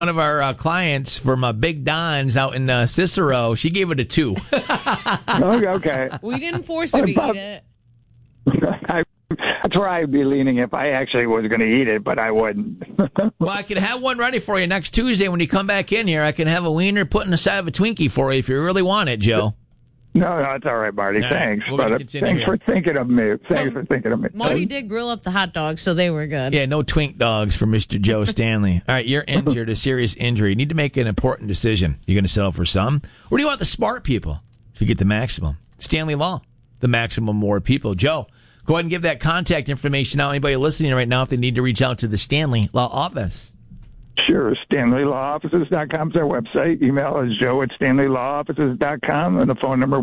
one of our clients from Big Don's out in Cicero. She gave it a 2. Okay. We didn't force her to eat it. That's where I'd be leaning if I actually was going to eat it, but I wouldn't. Well, I can have one ready for you next Tuesday when you come back in here. I can have a wiener put in the side of a Twinkie for you if you really want it, Joe. No, it's all right, Marty. All right, Thanks. we're But gonna continue thanks here. for thinking of me. Thanks for thinking of me. Marty did grill up the hot dogs, so they were good. Yeah, no twink dogs for Mr. Joe Stanley. All right, you're injured, a serious injury. You need to make an important decision. You're going to settle for some, or do you want the smart people to get the maximum? Stanley Law, the maximum more people. Joe, go ahead and give that contact information out. Anybody listening right now, if they need to reach out to the Stanley Law office. Sure. StanleyLawOffices.com is our website. Email is joe@StanleyLawOffices.com, and the phone number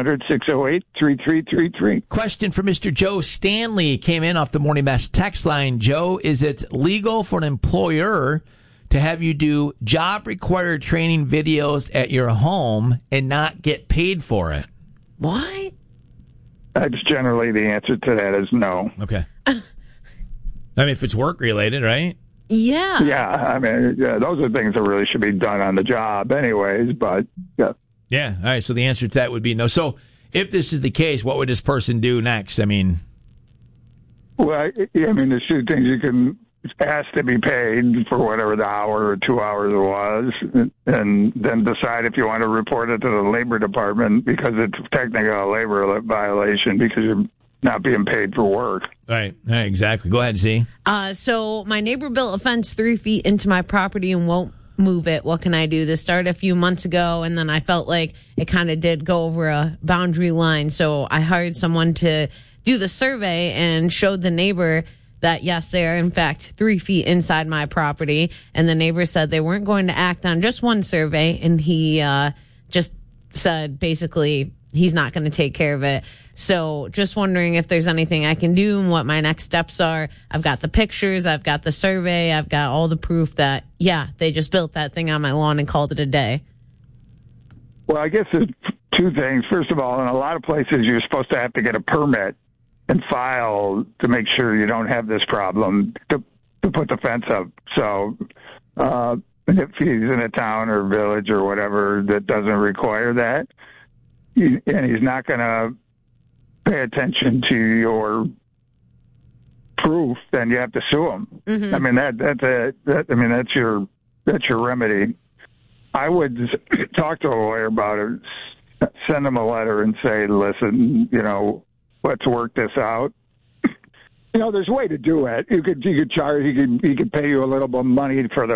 1-800-608-3333. Question for Mr. Joe Stanley came in off the Morning Mass text line. Joe, is it legal for an employer to have you do job-required training videos at your home and not get paid for it? What? That's generally the answer to that is no. Okay. I mean, if it's work-related, right? Yeah. Yeah, I mean, those are things that really should be done on the job anyways, but yeah. Yeah. All right. So the answer to that would be no. So if this is the case, what would this person do next? I mean, Well, there's two things. You can ask to be paid for whatever the hour or 2 hours it was, and then decide if you want to report it to the labor department because it's technically a labor violation because you're not being paid for work. right. Exactly. Go ahead, Z. So my neighbor built a fence 3 feet into my property and won't move it. What can I do? This started a few months ago, and then I felt like it kind of did go over a boundary line. So I hired someone to do the survey and showed the neighbor that, yes, they are, in fact, 3 feet inside my property. And the neighbor said they weren't going to act on just one survey, and he just said basically he's not going to take care of it. So just wondering if there's anything I can do and what my next steps are. I've got the pictures. I've got the survey. I've got all the proof that, yeah, they just built that thing on my lawn and called it a day. Well, I guess there's two things. First of all, in a lot of places, you're supposed to have to get a permit and file to make sure you don't have this problem to put the fence up. So if he's in a town or village or whatever that doesn't require that, and he's not going to pay attention to your proof, then you have to sue him. Mm-hmm. I mean that's your remedy. I would talk to a lawyer about it, send him a letter and say, listen, let's work this out. There's a way to do it. You could charge. He could pay you a little bit of money for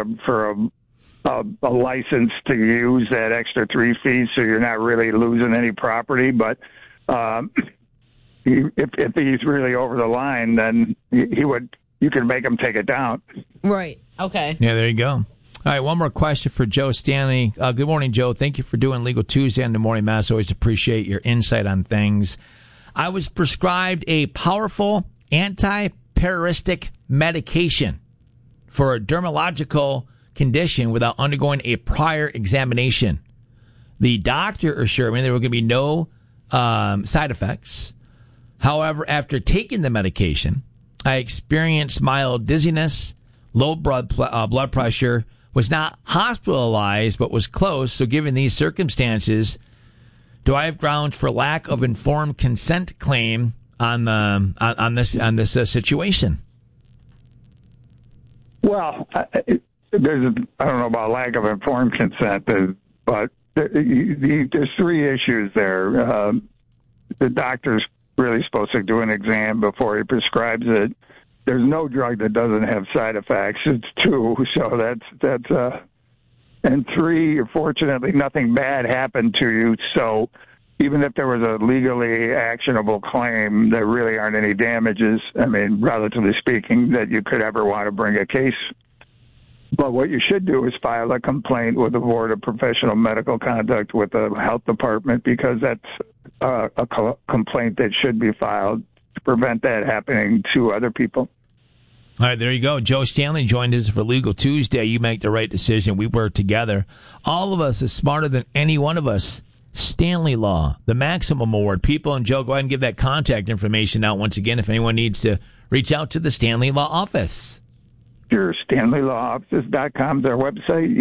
a license to use that extra 3 feet, so you're not really losing any property. But if he's really over the line, then you can make him take it down. Right. Okay. Yeah, there you go. All right, one more question for Joe Stanley. Good morning, Joe. Thank you for doing Legal Tuesday on the Morning Mass. Always appreciate your insight on things. I was prescribed a powerful anti-parasitic medication for a dermatological condition without undergoing a prior examination. The doctor assured me there were going to be no side effects. However, after taking the medication, I experienced mild dizziness, low blood pressure, was not hospitalized, but was close. So given these circumstances, do I have grounds for lack of informed consent claim on this situation? Well, I don't know about lack of informed consent, but there's three issues there. The doctor's really supposed to do an exam before he prescribes it. There's no drug that doesn't have side effects. It's 2, so that's and 3. Fortunately, nothing bad happened to you. So even if there was a legally actionable claim, there really aren't any damages. I mean, relatively speaking, that you could ever want to bring a case. But what you should do is file a complaint with the Board of Professional Medical Conduct with the health department, because that's a complaint that should be filed to prevent that happening to other people. All right, there you go. Joe Stanley joined us for Legal Tuesday. You make the right decision. We work together. All of us is smarter than any one of us. Stanley Law, the Maximum Award. People, and Joe, go ahead and give that contact information out once again if anyone needs to reach out to the Stanley Law office. Sure, StanleyLawOffices.com is our website.